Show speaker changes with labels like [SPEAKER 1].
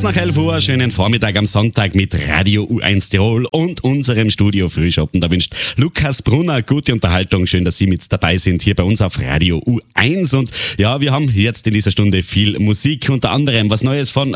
[SPEAKER 1] nach 11 Uhr, schönen Vormittag am Sonntag mit Radio U1 Tirol und unserem Studio Frühschoppen. Da wünscht Lukas Brunner gute Unterhaltung. Schön, dass Sie mit dabei sind hier bei uns auf Radio U1. Und ja, wir haben jetzt in dieser Stunde viel Musik, unter anderem was Neues von